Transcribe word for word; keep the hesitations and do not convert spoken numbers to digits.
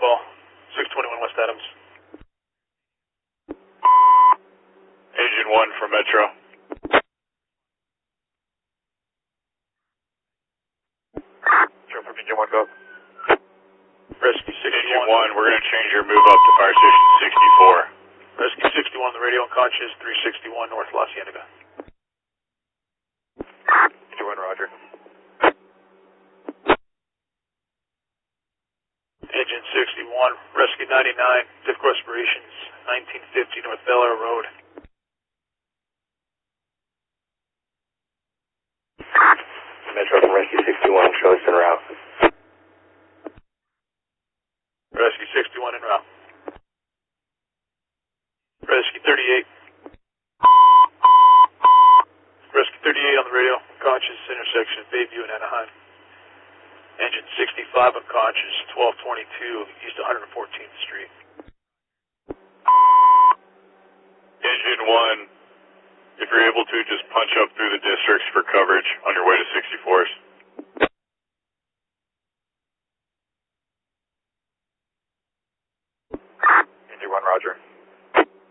Fall, six twenty-one West Adams. Engine one from Metro. Sure, from Engine one, go. Rescue sixty-one. Engine one, we're going to change your move up to Fire Station sixty-four. Rescue sixty-one on the radio, unconscious, three sixty-one North La Cienega. Engine one, roger. Engine sixty-one, Rescue ninety-nine, difficult respirations, nineteen fifty North Bel Air Road. Metro from Rescue sixty-one, show us en route. Rescue sixty-one en route. Rescue thirty-eight. Rescue thirty-eight on the radio, unconscious, intersection of Bayview and Anaheim. Engine sixty-five unconscious, twelve twenty-two East one hundred fourteenth Street. Engine one, if you're able to, just punch up through the districts for coverage on your way to sixty-fours. Engine one, roger.